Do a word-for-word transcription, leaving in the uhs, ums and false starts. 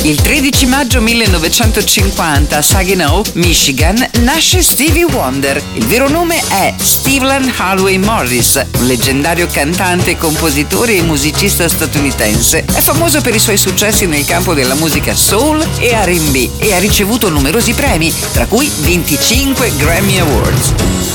Il tredici maggio millenovecentocinquanta a Saginaw, Michigan, nasce Stevie Wonder. Il vero nome è Stevland Hallway Morris, un leggendario cantante, compositore e musicista statunitense. È famoso per i suoi successi nel campo della musica soul e R and B e ha ricevuto numerosi premi, tra cui venticinque Grammy Awards.